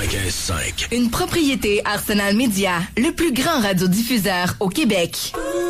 95.5. Une propriété Arsenal Média, le plus grand radiodiffuseur au Québec.